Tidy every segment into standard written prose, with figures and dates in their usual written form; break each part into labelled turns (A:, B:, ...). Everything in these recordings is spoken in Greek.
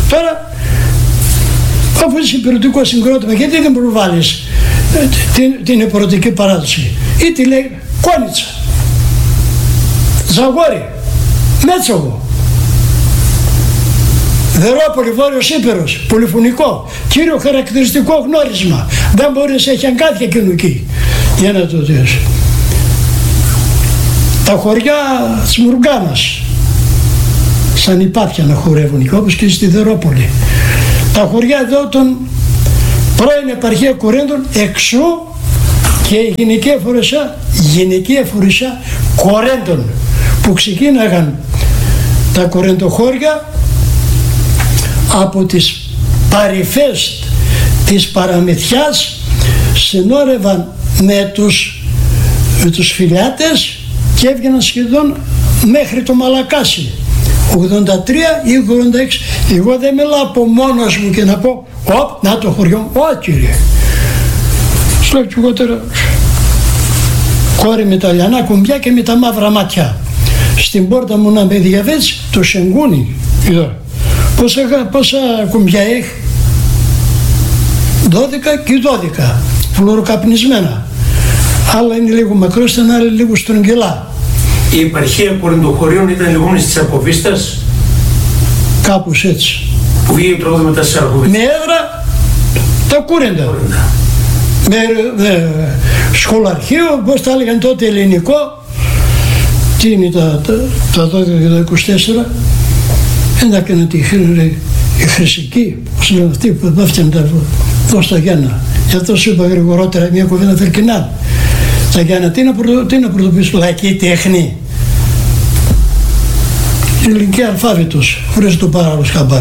A: Τώρα, αφού είσαι υπηρετικό συγκρότημα, γιατί δεν προβάλλεις την υπηρετική παράδοση? Ή τη λέει Κόνιτσα, Ζαγόρι, Μέτσογο, Δερόπολη, Βόρειος Ήπειρος, πολυφωνικό, κύριο χαρακτηριστικό γνώρισμα. Δεν μπορείς, έχει αγκάθια εκείνο εκεί για να το δεις. Τα χωριά της Μουργάνας, σαν υπάτια να χορεύουν και όπως και στη Δερόπολη. Τα χωριά εδώ των πρώην επαρχία Κορίνθων, εξού και η γυναική εφορεσιά Κορίνθων, που ξεκίναγαν τα κορινθοχώρια από τις παρυφές της παραμυθιάς, συνόρευαν με τους φιλιάτες και έβγαιναν σχεδόν μέχρι το Μαλακάσι, 83 ή 86. Εγώ δεν μιλάω από μόνος μου και να πω να το χωριό μου, κύριε. Στο και εγώ τώρα κόρη με τα λιανά κουμπιά και με τα μαύρα μάτια, στην πόρτα μου να με διαβέσει το σενγκούνι. Πόσα κουμπιά έχει? 12 και 12 φλωροκαπνισμένα. Άλλα είναι λίγο μακρόστενα, άλλα λίγο στρογγυλά.
B: Η επαρχία Κορινθοχωρίων ήταν λεγόμενη της Αρκοβίστας.
A: Κάπως έτσι.
B: Που βγήκε το τραγούδι μετά στις Αρκοβίστας.
A: Με έδρα τα Κούρεντα. Με σχολαρχείο, πώς τα έλεγαν τότε, ελληνικό. Τι είναι τα 12 και τα 24. Ένα και να τη η χρυσική, όπως λένε αυτοί που έφτιανε τα εδώ στα Γιάννα. Γι' αυτό σου είπα γρηγορότερα μια κουβέντα Φερκινά. Τα Γιάννα τι να πρωτοποιήσουν? Λαϊκή τέχνη. Ελληνική αλφάβητος, χωρίς το παράλληλο χαμπάρ.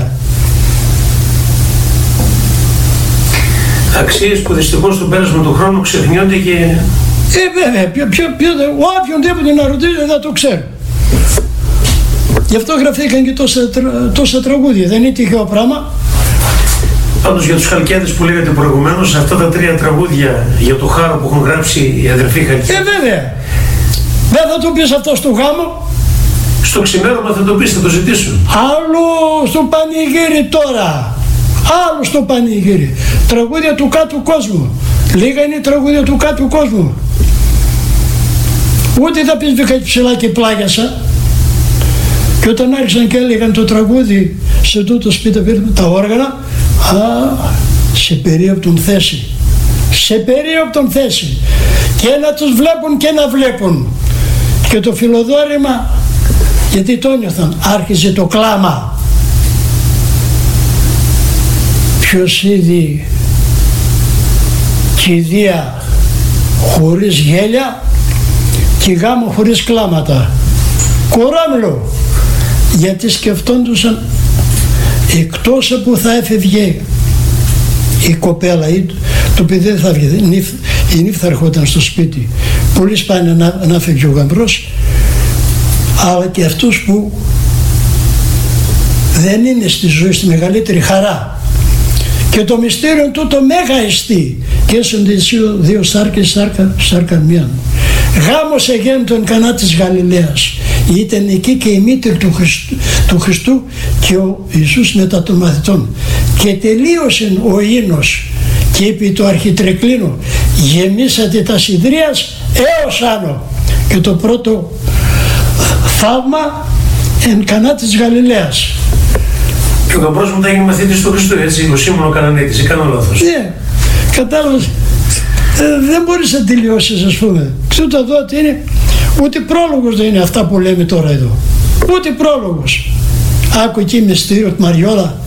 B: Αξίες που δυστυχώς στο πέρασμα του χρόνου ξεχνιόνται και...
A: Βέβαια, οποιονδήποτε να ρωτήσει θα το ξέρει. Γι' αυτό γραφτήκαν και τόσα τραγούδια, δεν είναι τυχαίο πράγμα.
B: Πάντως για τους Χαλκιάδες που λέγατε προηγουμένως, αυτά τα 3 τραγούδια για το χάρο που έχουν γράψει οι αδερφοί Χαλκιάδες.
A: Βέβαια. Δεν θα το πεις αυτό στο γάμο.
B: Στο ξημέρωμα θα το πεις, θα το ζητήσουν.
A: Άλλο στο πανηγύρι τώρα. Άλλο στο πανηγύρι. Τραγούδια του κάτω κόσμου. Λίγα είναι τραγούδια του κάτω κόσμου. Ούτε θα πεις βγήκα ψηλά και πλάγιασα. Και όταν άρχισαν και έλεγαν το τραγούδι σε τούτο σπίτι τα όργανα, σε περίοπτον θέση. Σε περίοπτον θέση. Και να τους βλέπουν και να βλέπουν. Και το φιλοδόρημα, γιατί το νιώθαν, άρχιζε το κλάμα. Ποιος είδη κηδεία χωρίς γέλια και γάμο χωρίς κλάματα. Κοράμλο. Γιατί σκεφτόντουσαν εκτός από θα έφευγε η κοπέλα ή το παιδί δεν θα έφευγε, η νύφη ερχόταν στο σπίτι, πολύ σπάνια να φεύγει ο γαμπρός, αλλά και αυτούς που δεν είναι στη ζωή στη μεγαλύτερη χαρά. Και το μυστήριο τούτο μέγα εστί και έσονται δύο σάρκες σάρκαν μίαν. Γάμος εγέννητον Κανά της Γαλιλαίας. Ήταν εκεί και η μήτρη του Χριστού και ο Ιησούς μετά των μαθητών. Και τελείωσε ο ίνος και είπε το αρχιτρεκλίνο, γεμίσατε τα σιδρίας έως άνω. Και το πρώτο θαύμα εν Κανά της Γαλιλαίας.
B: Και ο γαμπρός μου θα γίνει μαθήτης του Χριστού, έτσι, ο Σίμωνο Κανανίτης, ή κάνω λάθος?
A: Ναι, κατάλαβες. Δεν μπορείς να τελειώσεις, ας πούμε. Τούτο εδώ ότι είναι, ούτε πρόλογος δεν είναι αυτά που λέμε τώρα εδώ. Ούτε πρόλογος. Άκου εκεί μυστήριο του Μαριόλα,